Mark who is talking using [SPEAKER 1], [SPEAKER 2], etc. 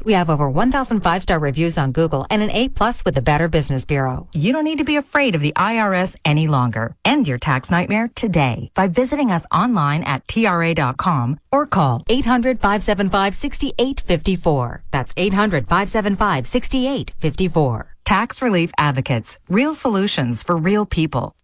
[SPEAKER 1] We have over 1,000 five-star reviews on Google and an A+ with the Better Business Bureau.
[SPEAKER 2] You don't need to be afraid of the IRS any longer. End your tax nightmare today by visiting us online at TRA.com
[SPEAKER 1] or call 800-575-6854. That's 800-575-6854.
[SPEAKER 2] Tax Relief Advocates. Real solutions for real people.